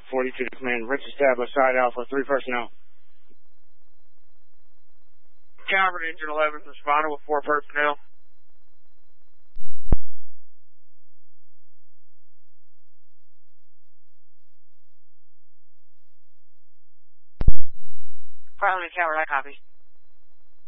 42 to command. Rich established side Alpha, 3 personnel. Calvert Engine 11 responded with 4 personnel. Fire Limit Calvert, I copy.